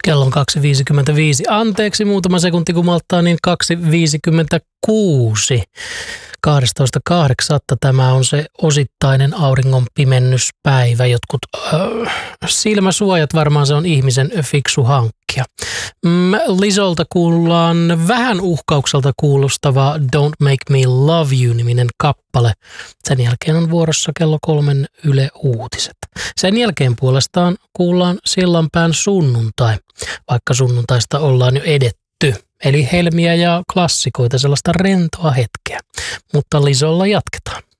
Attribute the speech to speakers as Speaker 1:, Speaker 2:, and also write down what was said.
Speaker 1: Kello on 2.55. Anteeksi, muutama sekunti kun malttaa, niin 2.56. 12.8. Tämä on se osittainen auringonpimennyspäivä. Jotkut silmäsuojat, varmaan se on ihmisen fiksu hankkia. Lizolta kuullaan vähän uhkaukselta kuulostava Don't Make Me Love You-niminen kappale. Sen jälkeen on vuorossa kello 3 Yle Uutiset. Sen jälkeen puolestaan kuullaan Sillanpään sunnuntai, vaikka sunnuntaista ollaan jo edetty. Eli helmiä ja klassikoita, sellaista rentoa hetkeä. Mutta Lizolla jatketaan.